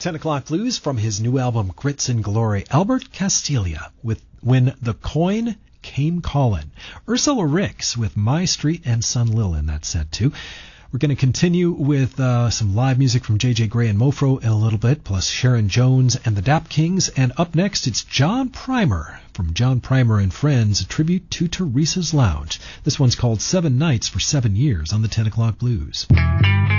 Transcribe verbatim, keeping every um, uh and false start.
ten o'clock Blues from his new album Grits and Glory, Albert Castilla with When the Coin Came Callin'. Ursula Ricks with My Street and Sun Lil in that set too. We're going to continue with uh, some live music from J J Gray and Mofro in a little bit, plus Sharon Jones and the Dap Kings. And up next, it's John Primer from John Primer and Friends, a tribute to Teresa's Lounge. This one's called Seven Nights for Seven Years on the ten o'clock Blues.